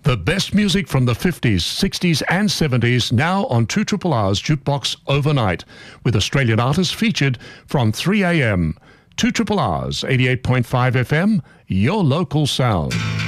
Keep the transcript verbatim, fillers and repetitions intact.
The best music from the fifties, sixties and seventies now on two Triple R's Jukebox Overnight, with Australian artists featured from three a m. two Triple R's eighty-eight point five F M, your local sound.